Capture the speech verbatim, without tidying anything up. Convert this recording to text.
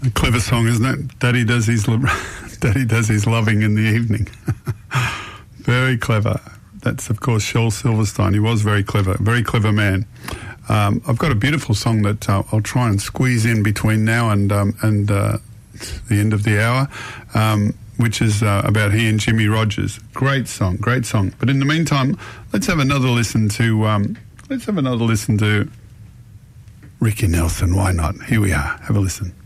A clever song, isn't it? Daddy does his lo- Daddy does his loving in the evening. Very clever. That's, of course, Shel Silverstein. He was very clever, very clever man. Um, I've got a beautiful song that uh, I'll try and squeeze in between now and um, and uh, the end of the hour, um, which is uh, about he and Jimmy Rogers. Great song, great song. But in the meantime, let's have another listen to um, let's have another listen to Ricky Nelson. Why not? Here we are. Have a listen.